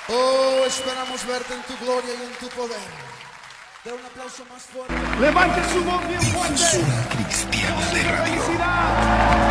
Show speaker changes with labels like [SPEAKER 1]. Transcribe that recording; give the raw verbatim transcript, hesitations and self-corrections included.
[SPEAKER 1] Oh, esperamos verte en tu gloria y en tu poder. Da un aplauso más fuerte.
[SPEAKER 2] Levante su voz bien fuerte.
[SPEAKER 3] Cristiano de Radio.
[SPEAKER 2] ¡Felicidad!